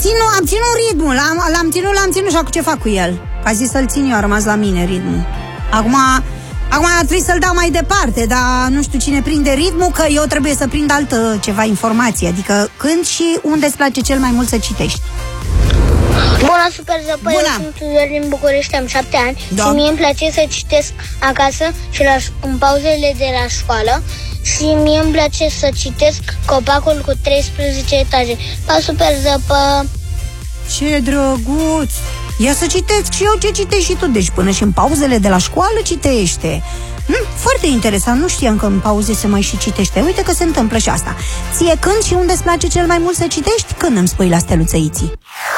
am ținut ritmul, l-am ținut și acum ce fac cu el? A zis să-l țin eu, a rămas la mine ritmul. Acum trebuie să-l dau mai departe, dar nu știu cine prinde ritmul, că eu trebuie să prind altă ceva informație. Adică când și unde îți place cel mai mult să citești? Bună, Super Zăpă, eu sunt Tudor din București, am 7 ani și mie îmi place să citesc acasă și în pauzele de la școală. Și mie îmi place să citesc Copacul cu 13 etaje. Pa, Super Zăpă! Ce drăguț! Ia să citesc și eu ce citești și tu. Deci până și în pauzele de la școală citește. Foarte interesant, nu știam că în pauze se mai și citește. Uite că se întâmplă și asta. Ție când și unde îți place cel mai mult să citești? Când îmi spui la steluță Iții?